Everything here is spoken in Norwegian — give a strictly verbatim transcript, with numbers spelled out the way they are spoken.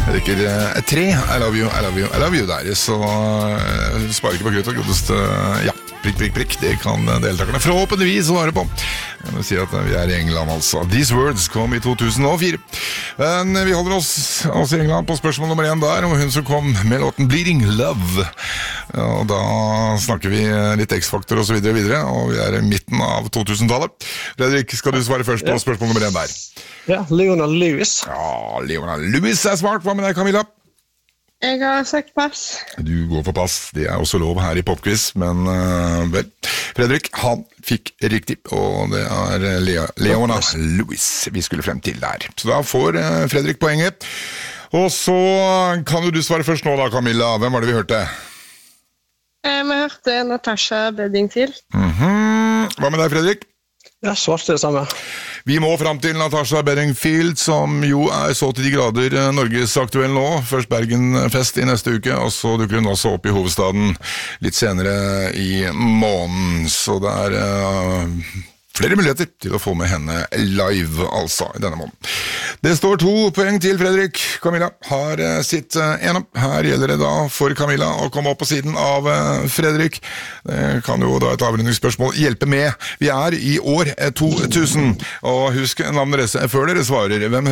rekker uh, tre. I love you, I love you, I love you der. Så uh, sparer ikke på kruttet. Godeste, uh, ja, prikk, prikk, prikk. Det kan deltakerne forhåpentligvis svare på. Jeg må si at uh, vi er i England, altså. These words kom i to tusen og fire. Men uh, vi holder oss, oss i England på spørsmål nummer én der, og hun som kom med låten Bleeding Love. Og da snakker vi litt X-faktor og så videre, videre, og vi er i midten av to tusen-tallet. Fredrik, skal du svare først på ja. spørsmål nummer én der? Ja, Lionel Lewis. Ja, Lionel Lewis er smart. Hva med deg, Camilla? Jeg har sagt pass. Du går for pass. Det er også lov her i Popquiz, men uh, vel. Fredrik, han fikk riktig, og det er Leo, Lionel Lewis vi skulle frem til der. Så da får uh, Fredrik poenget. Og så kan jo du svare først nå da, Camilla. Hvem var det vi hørte? Eh, vi hørte Natasha Bedingfield. Mm-hmm. Hva med deg, Fredrik? Ja, svarte det samme. Vi må frem til Natasha Bedingfield, som jo er så til de grader Norges aktuell nå. Først Bergenfest i neste uke, og så dukker hun også opp i hovedstaden litt senere i måneden. Så det er uh, flere muligheter til å få med henne live, altså, i denne måneden. Det står to poeng til Fredrik. Camilla har uh, sitt uh, ene. Her gjelder det da for Camilla å komme opp på siden av uh, Fredrik. Det kan jo da et avrundingsspørsmål hjelpe med. Vi er i år to tusen, og husk navnet deres før dere svarer. Hvem